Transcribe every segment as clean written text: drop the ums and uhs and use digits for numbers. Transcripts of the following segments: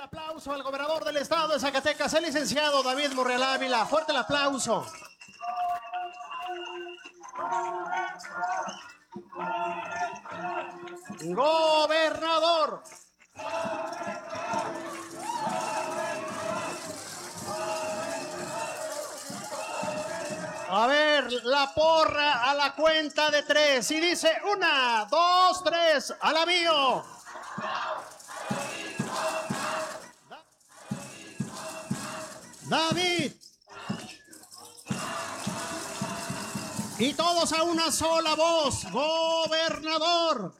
el aplauso al gobernador del estado de Zacatecas, el licenciado David Monreal Ávila. Fuerte el aplauso. Gobernador. A ver, la porra a la cuenta de 3. Y dice 1, 2, 3, al avío. David. Y todos a una sola voz. Gobernador.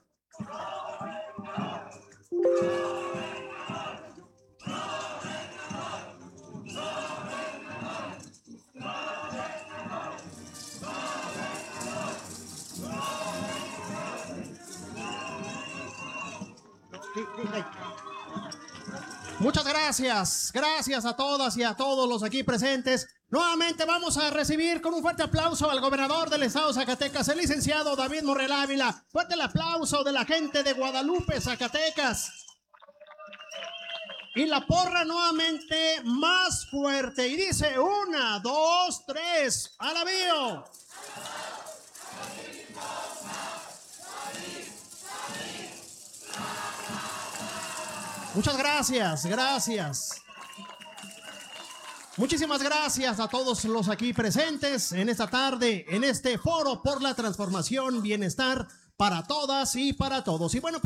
Muchas gracias a todas y a todos los aquí presentes. Nuevamente vamos a recibir con un fuerte aplauso al gobernador del estado de Zacatecas, el licenciado David Monreal Ávila. Fuerte el aplauso de la gente de Guadalupe, Zacatecas. Y la porra nuevamente más fuerte. Y dice 1, 2, 3, al avío. Muchas gracias. Muchísimas gracias a todos los aquí presentes en esta tarde, en este foro por la transformación, bienestar para todas y para todos. Y bueno,